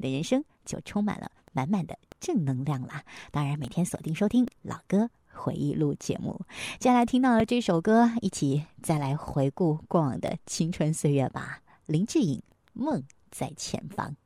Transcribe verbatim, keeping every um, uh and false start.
的人生就充满了满满的正能量啦。当然每天锁定收听老歌回忆录节目。接下来听到了这首歌，一起再来回顾过往的青春岁月吧。林志颖，梦在前方。